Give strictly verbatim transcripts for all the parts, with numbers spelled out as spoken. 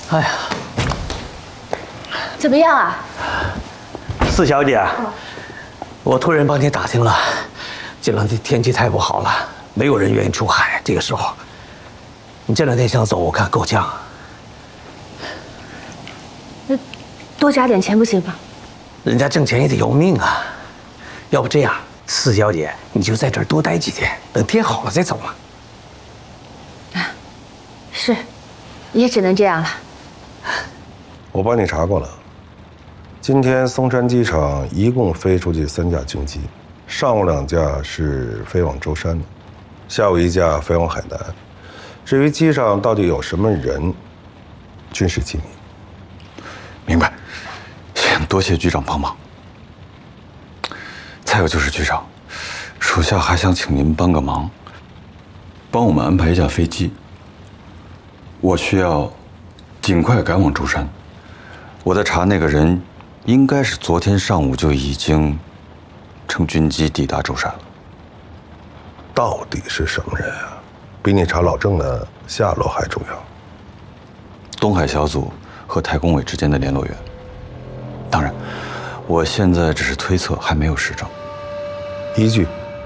哎呀， 怎么样啊？ 四小姐，我托人帮你打听了，这两天天气太不好了，没有人愿意出海。这个时候，你这两天想走，我看够呛。 那多加点钱不行吗？ 人家挣钱也得要命啊。要不这样，四小姐，你就在这儿多待几天，等天好了再走嘛。 啊，是，也只能这样了。 我帮你查过了，今天松山机场一共飞出去三架军机，上午两架是飞往舟山的，下午一架飞往海南。至于机上到底有什么人，军事机密。 明白，先多谢局长帮忙。再有就是局长，属下还想请您帮个忙，帮我们安排一架飞机。我需要尽快赶往舟山。我在查那个人，应该是昨天上午就已经乘军机抵达舟山了。 到底是什么人啊？比你查老郑的下落还重要。 东海小组和太公委之间的联络员。当然，我现在只是推测，还没有实证。 依据，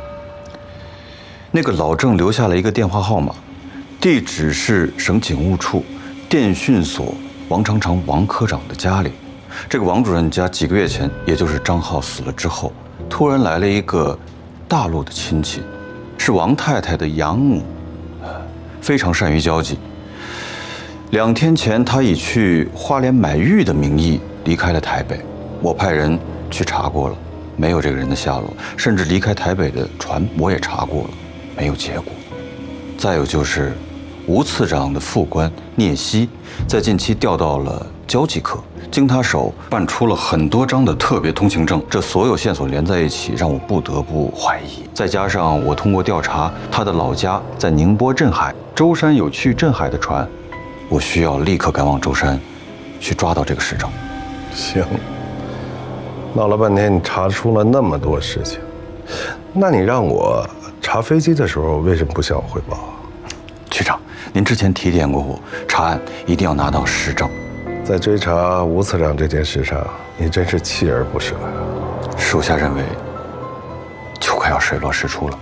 那个老郑留下了一个电话号码，地址是省警务处电讯所王长长王科长的家里。这个王主任家几个月前，也就是张浩死了之后，突然来了一个大陆的亲戚，是王太太的养母，非常善于交际。两天前，他以去花莲买玉的名义离开了台北，我派人去查过了，没有这个人的下落，甚至离开台北的船我也查过了，没有结果。再有就是吴次长的副官聂希，在近期调到了交际科，经他手办出了很多张的特别通行证，这所有线索连在一起，让我不得不怀疑。再加上我通过调查他的老家在宁波镇海，舟山有去镇海的船，我需要立刻赶往舟山，去抓到这个市长。 行，闹了半天你查出了那么多事情，那你让我查飞机的时候为什么不向我汇报啊？ 局长，您之前提点过我，查案一定要拿到实证。 在追查吴次长这件事上，你真是锲而不舍呀。 属下认为，就快要水落石出了。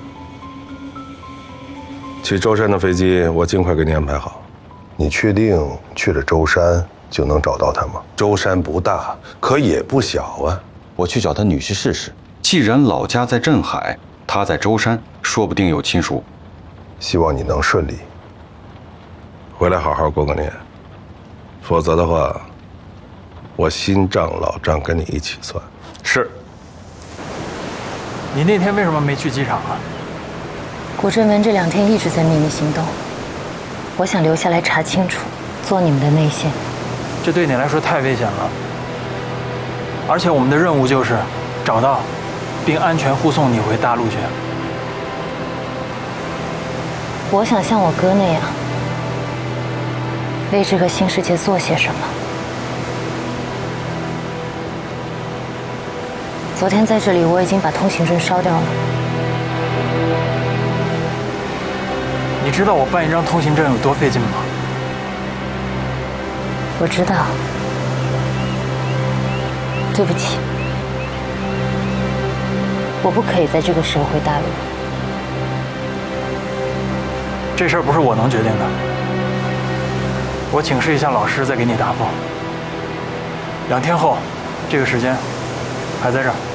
去舟山的飞机，我尽快给你安排好。你确定去了舟山就能找到他吗？舟山不大，可也不小啊。 我去找他女婿试试。既然老家在镇海，他在舟山，说不定有亲属。 希望你能顺利。回来好好过个年，否则的话，我新账老账跟你一起算。 是。 你那天为什么没去机场啊？ 古正文这两天一直在秘密行动，我想留下来查清楚，做你们的内线。 这对你来说太危险了，而且我们的任务就是找到并安全护送你回大陆去。 我想像我哥那样，为这个新世界做些什么。昨天在这里，我已经把通行证烧掉了。 你知道我办一张通行证有多费劲吗？ 我知道，对不起，我不可以在这个时候回大陆。 这事儿不是我能决定的，我请示一下老师，再给你答复。两天后，这个时间还在这儿。